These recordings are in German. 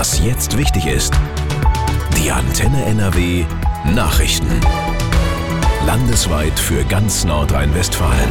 Was jetzt wichtig ist. Die Antenne NRW Nachrichten. Landesweit für ganz Nordrhein-Westfalen.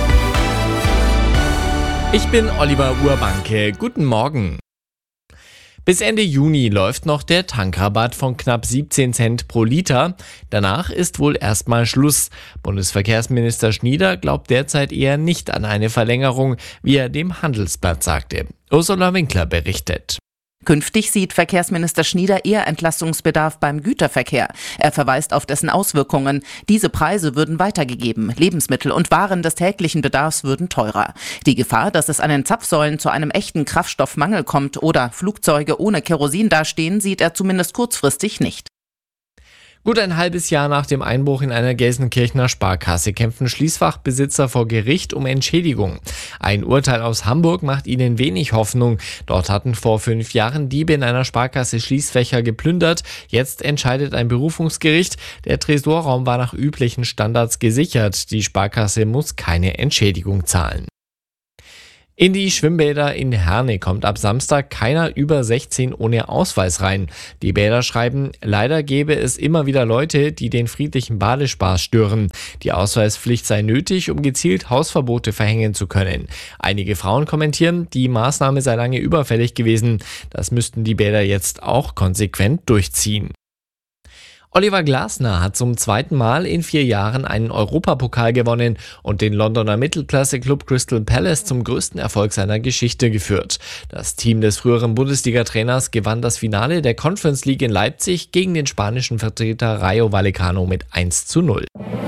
Ich bin Oliver Urbanke. Guten Morgen. Bis Ende Juni läuft noch der Tankrabatt von knapp 17 Cent pro Liter. Danach ist wohl erstmal Schluss. Bundesverkehrsminister Schnieder glaubt derzeit eher nicht an eine Verlängerung, wie er dem Handelsblatt sagte. Ursula Winkler berichtet. Künftig sieht Verkehrsminister Schnieder eher Entlastungsbedarf beim Güterverkehr. Er verweist auf dessen Auswirkungen. Diese Preise würden weitergegeben. Lebensmittel und Waren des täglichen Bedarfs würden teurer. Die Gefahr, dass es an den Zapfsäulen zu einem echten Kraftstoffmangel kommt oder Flugzeuge ohne Kerosin dastehen, sieht er zumindest kurzfristig nicht. Gut ein halbes Jahr nach dem Einbruch in einer Gelsenkirchener Sparkasse kämpfen Schließfachbesitzer vor Gericht um Entschädigung. Ein Urteil aus Hamburg macht ihnen wenig Hoffnung. Dort hatten vor 5 Jahren Diebe in einer Sparkasse Schließfächer geplündert. Jetzt entscheidet ein Berufungsgericht. Der Tresorraum war nach üblichen Standards gesichert. Die Sparkasse muss keine Entschädigung zahlen. In die Schwimmbäder in Herne kommt ab Samstag keiner über 16 ohne Ausweis rein. Die Bäder schreiben, leider gäbe es immer wieder Leute, die den friedlichen Badespaß stören. Die Ausweispflicht sei nötig, um gezielt Hausverbote verhängen zu können. Einige Frauen kommentieren, die Maßnahme sei lange überfällig gewesen. Das müssten die Bäder jetzt auch konsequent durchziehen. Oliver Glasner hat zum 2. Mal in 4 Jahren einen Europapokal gewonnen und den Londoner Mittelklasse-Club Crystal Palace zum größten Erfolg seiner Geschichte geführt. Das Team des früheren Bundesliga-Trainers gewann das Finale der Conference League in Leipzig gegen den spanischen Vertreter Rayo Vallecano mit 1:0.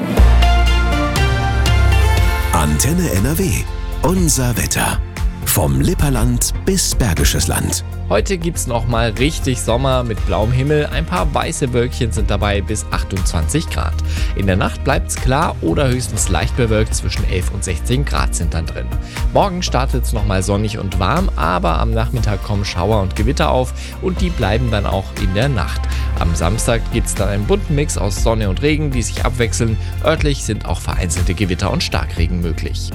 Antenne NRW. Unser Wetter. Vom Lipperland bis Bergisches Land. Heute gibt's nochmal richtig Sommer mit blauem Himmel. Ein paar weiße Wölkchen sind dabei bis 28 Grad. In der Nacht bleibt's klar oder höchstens leicht bewölkt. Zwischen 11 und 16 Grad sind dann drin. Morgen startet's nochmal sonnig und warm, aber am Nachmittag kommen Schauer und Gewitter auf und die bleiben dann auch in der Nacht. Am Samstag gibt's dann einen bunten Mix aus Sonne und Regen, die sich abwechseln. Örtlich sind auch vereinzelte Gewitter und Starkregen möglich.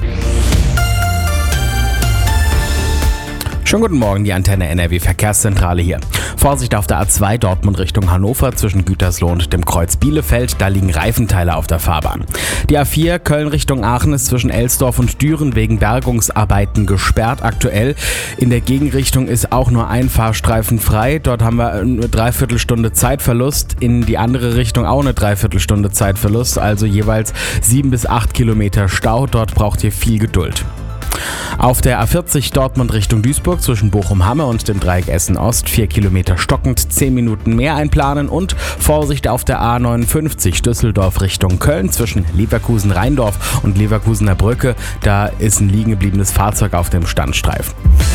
Schönen guten Morgen, die Antenne NRW Verkehrszentrale hier. Vorsicht auf der A2 Dortmund Richtung Hannover zwischen Gütersloh und dem Kreuz Bielefeld, da liegen Reifenteile auf der Fahrbahn. Die A4 Köln Richtung Aachen ist zwischen Elsdorf und Düren wegen Bergungsarbeiten gesperrt aktuell. In der Gegenrichtung ist auch nur ein Fahrstreifen frei, dort haben wir eine Dreiviertelstunde Zeitverlust, in die andere Richtung auch eine Dreiviertelstunde Zeitverlust, also jeweils 7 bis 8 Kilometer Stau, dort braucht ihr viel Geduld. Auf der A40 Dortmund Richtung Duisburg zwischen Bochum-Hamme und dem Dreieck Essen-Ost 4 Kilometer stockend, 10 Minuten mehr einplanen und Vorsicht auf der A59 Düsseldorf Richtung Köln zwischen Leverkusen-Rheindorf und Leverkusener Brücke. Da ist ein liegen gebliebenes Fahrzeug auf dem Standstreifen.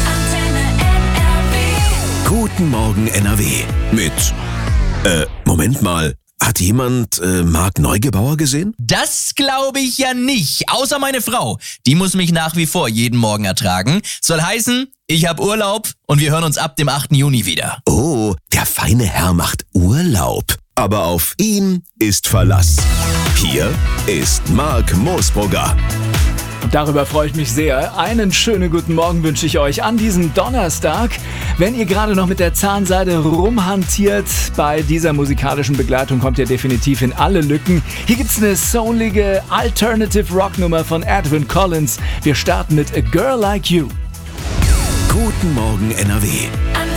Guten Morgen NRW. Mit, Moment mal. Hat jemand Marc Neugebauer gesehen? Das glaube ich ja nicht, außer meine Frau. Die muss mich nach wie vor jeden Morgen ertragen. Soll heißen, ich habe Urlaub und wir hören uns ab dem 8. Juni wieder. Oh, der feine Herr macht Urlaub. Aber auf ihn ist Verlass. Hier ist Marc Moosbrugger. Darüber freue ich mich sehr. Einen schönen guten Morgen wünsche ich euch an diesem Donnerstag. Wenn ihr gerade noch mit der Zahnseide rumhantiert, bei dieser musikalischen Begleitung kommt ihr definitiv in alle Lücken. Hier gibt's eine soulige Alternative Rock Nummer von Edwyn Collins. Wir starten mit A Girl Like You. Guten Morgen NRW.